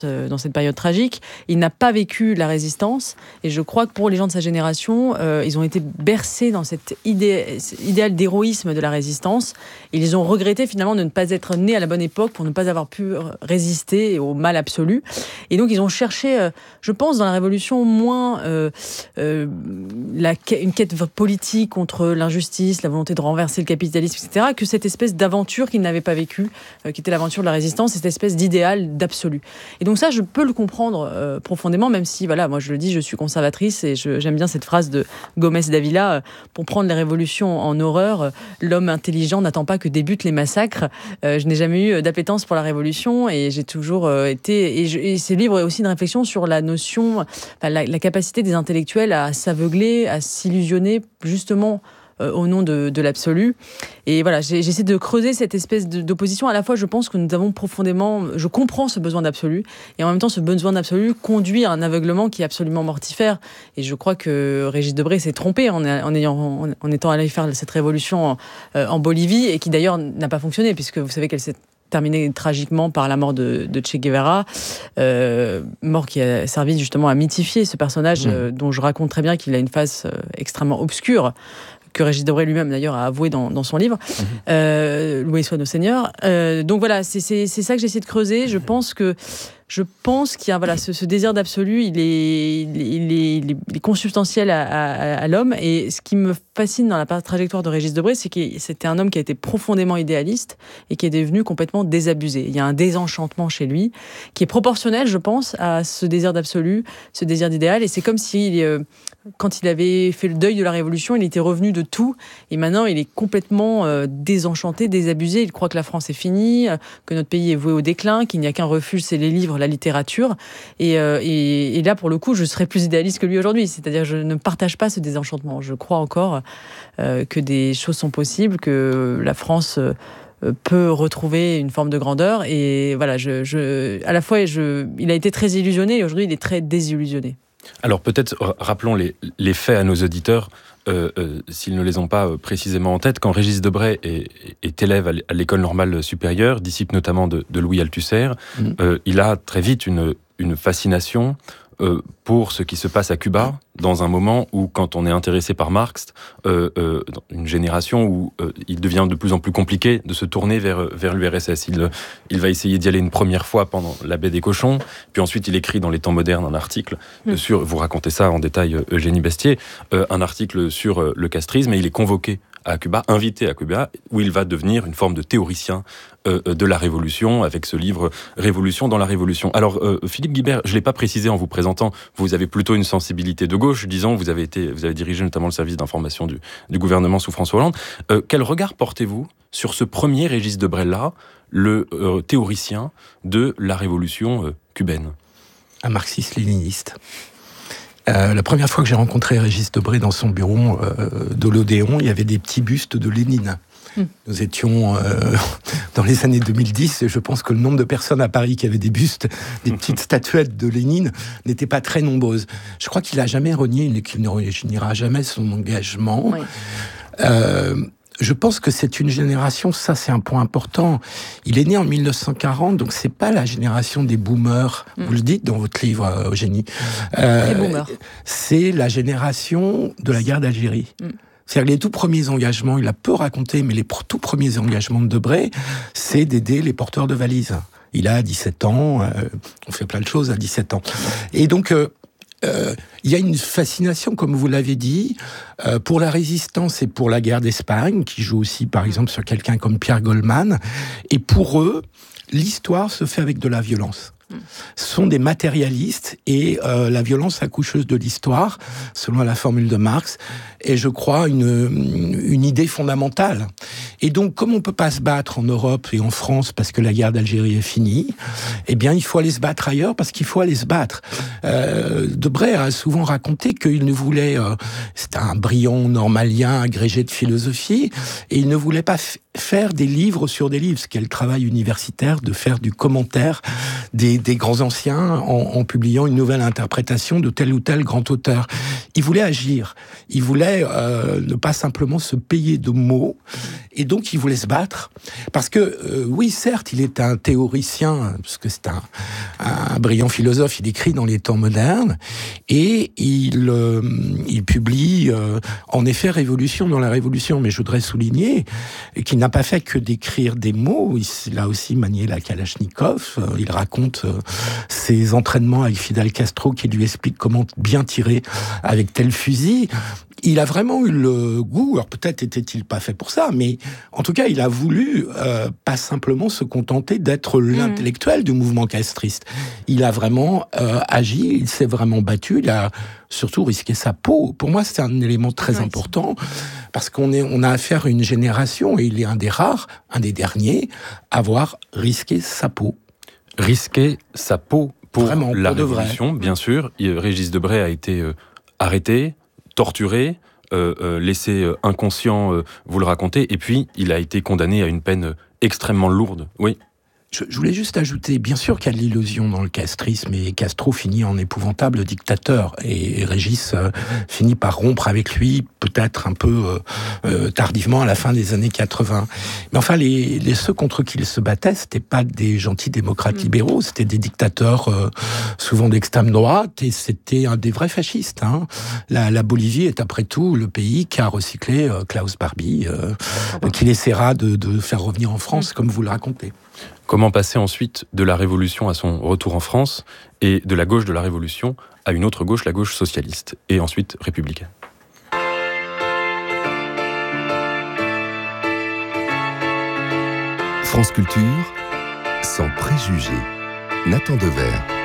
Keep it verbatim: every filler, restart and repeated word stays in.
dans cette période tragique. Il n'a pas vécu la résistance et je crois que pour les gens de sa génération, euh, ils ont été bercés dans cet idé- idéal d'héroïsme de la résistance. Ils ont regretté finalement de ne pas être nés à la bonne époque pour ne pas avoir pu résister au mal absolu. Et donc ils ont cherché, euh, je pense, dans la Révolution, moins euh, euh, la, une quête politique contre l'injustice, la volonté de renverser le capitalisme, et cetera, que cette espèce d'aventure qu'ils n'avaient pas vécue, euh, qui était l'aventure de la résistance, cette espèce d'idéal d'absolu. Et donc ça, je peux le comprendre euh, profondément, même si, voilà, moi je le dis, je suis conservatrice et je, j'aime bien cette phrase de Gomez Davila, euh, pour prendre les révolutions en horreur, euh, l'homme intelligent n'attend pas que débutent les massacres. Euh, je n'ai jamais eu d'appétence pour la révolution et j'ai toujours euh, été... Et, je, et ces livres est aussi une réflexion sur la notion, enfin, la, la capacité des intellectuels à s'aveugler, à s'illusionner, justement, au nom de, de l'absolu. Et voilà, j'ai, j'essaie de creuser cette espèce de, d'opposition. À la fois, je pense que nous avons profondément... Je comprends ce besoin d'absolu, et en même temps, ce besoin d'absolu conduit à un aveuglement qui est absolument mortifère. Et je crois que Régis Debray s'est trompé en, en, ayant, en, en étant allé faire cette révolution en, en Bolivie, et qui d'ailleurs n'a pas fonctionné, puisque vous savez qu'elle s'est terminée tragiquement par la mort de, de Che Guevara, euh, mort qui a servi justement à mythifier ce personnage, mmh. euh, dont je raconte très bien qu'il a une face euh, extrêmement obscure, que Régis Debray lui-même d'ailleurs a avoué dans, dans son livre, mmh. euh, Loué soit nos seigneurs. Euh, donc voilà, c'est, c'est, c'est ça que j'essaie de creuser. Je pense que Je pense qu'il y a voilà, ce, ce désir d'absolu, il est, il est, il est, il est consubstantiel à, à, à l'homme. Et ce qui me fascine dans la trajectoire de Régis Debray, c'est que c'était un homme qui a été profondément idéaliste et qui est devenu complètement désabusé. Il y a un désenchantement chez lui qui est proportionnel, je pense, à ce désir d'absolu, ce désir d'idéal. Et c'est comme si, euh, quand il avait fait le deuil de la Révolution, il était revenu de tout. Et maintenant, il est complètement euh, désenchanté, désabusé. Il croit que la France est finie, euh, que notre pays est voué au déclin, qu'il n'y a qu'un refuge, c'est les livres, la littérature. Et, euh, et, et là, pour le coup, je serais plus idéaliste que lui aujourd'hui. C'est-à-dire, je ne partage pas ce désenchantement. Je crois encore euh, que des choses sont possibles, que la France euh, peut retrouver une forme de grandeur. Et voilà, je, je, à la fois, je, il a été très illusionné et aujourd'hui, il est très désillusionné. Alors peut-être rappelons les, les faits à nos auditeurs, euh, euh, s'ils ne les ont pas précisément en tête. Quand Régis Debray est, est élève à l'école normale supérieure, disciple notamment de, de Louis Althusser, mmh. euh, il a très vite une, une fascination euh, pour ce qui se passe à Cuba, dans un moment où, quand on est intéressé par Marx, euh, euh, une génération où euh, il devient de plus en plus compliqué de se tourner vers, vers l'U R S S. Il, il va essayer d'y aller une première fois pendant la baie des cochons, puis ensuite il écrit dans Les Temps modernes un article mmh. sur, vous racontez ça en détail, Eugénie Bastier, euh, un article sur euh, le castrisme, et il est convoqué à Cuba, invité à Cuba, où il va devenir une forme de théoricien euh, de la Révolution, avec ce livre « Révolution dans la Révolution ». Alors, euh, Philippe Guibert, je ne l'ai pas précisé en vous présentant, vous avez plutôt une sensibilité de gauche, disons, vous avez, été, vous avez dirigé notamment le service d'information du, du gouvernement sous François Hollande. Euh, quel regard portez-vous sur ce premier Régis Debray-là, le euh, théoricien de la Révolution euh, cubaine ? Un marxiste-léniniste. Euh, la première fois que j'ai rencontré Régis Debray dans son bureau euh, de l'Odéon, il y avait des petits bustes de Lénine. Mmh. Nous étions euh, dans les années deux mille dix, et je pense que le nombre de personnes à Paris qui avaient des bustes, des petites statuettes de Lénine, n'était pas très nombreuses. Je crois qu'il n'a jamais renié, qu'il ne reniera jamais son engagement. Oui. Euh, Je pense que c'est une génération, ça c'est un point important. Il est né en mille neuf cent quarante, donc c'est pas la génération des boomers. Mmh. Vous le dites dans votre livre, Eugénie. Euh, les boomers. C'est la génération de la guerre d'Algérie. Mmh. C'est-à-dire les tout premiers engagements, il a peu raconté, mais les tout premiers engagements de Debray, c'est d'aider les porteurs de valises. Il a dix-sept ans, euh, on fait plein de choses à dix-sept ans. Et donc... Euh, Euh, il y a une fascination, comme vous l'avez dit, euh, pour la résistance et pour la guerre d'Espagne, qui joue aussi, par exemple, sur quelqu'un comme Pierre Goldman. Et pour eux, l'histoire se fait avec de la violence. Ce sont des matérialistes et euh, la violence accoucheuse de l'histoire, selon la formule de Marx, est, je crois, une, une idée fondamentale. Et donc, comme on ne peut pas se battre en Europe et en France parce que la guerre d'Algérie est finie, eh bien, il faut aller se battre ailleurs parce qu'il faut aller se battre. Euh, Debray a souvent raconté qu'il ne voulait... Euh, c'était un brillant normalien agrégé de philosophie, et il ne voulait pas f- faire des livres sur des livres, ce qu'est le travail universitaire, de faire du commentaire des, des grands anciens en, en publiant une nouvelle interprétation de tel ou tel grand auteur. Il voulait agir, il voulait euh, ne pas simplement se payer de mots, et donc il voulait se battre, parce que euh, oui, certes, il est un théoricien, parce que c'est un, un brillant philosophe, il écrit dans les temps modernes, et il, euh, il publie euh, en effet Révolution dans la Révolution, mais je voudrais souligner qu'il n'a pas fait que d'écrire des mots, il a aussi manié la Kalachnikov, il raconte ses entraînements avec Fidel Castro qui lui explique comment bien tirer avec tel fusil. Il a vraiment eu le goût, alors peut-être était-il pas fait pour ça, mais en tout cas, il a voulu euh, pas simplement se contenter d'être l'intellectuel du mouvement castriste. Il a vraiment euh, agi, il s'est vraiment battu, il a surtout risqué sa peau. Pour moi, c'est un élément très oui. important, parce qu'on est, on a affaire à une génération, et il est un des rares, un des derniers, à avoir risqué sa peau. Risquer sa peau pour vraiment, la pour Révolution, bien sûr. Régis Debray a été euh, arrêté, torturé, euh, euh, laissé euh, inconscient, euh, vous le racontez, et puis il a été condamné à une peine euh, extrêmement lourde. Oui. Je, je voulais juste ajouter, bien sûr qu'il y a de l'illusion dans le castrisme, et Castro finit en épouvantable dictateur, et, et Régis euh, finit par rompre avec lui, peut-être un peu euh, euh, tardivement à la fin des années quatre-vingts. Mais enfin, les, les ceux contre qui il se battait, c'était pas des gentils démocrates mmh. libéraux, c'était des dictateurs euh, souvent d'extrême droite, et c'était un des vrais fascistes. Hein. La, la Bolivie est après tout le pays qui a recyclé euh, Klaus Barbie, euh, euh, qu'il essaiera de, de faire revenir en France, mmh. comme vous le racontez. Comment passer ensuite de la Révolution à son retour en France, et de la gauche de la Révolution à une autre gauche, la gauche socialiste, et ensuite républicaine. France Culture, sans préjugés. Nathan Dever.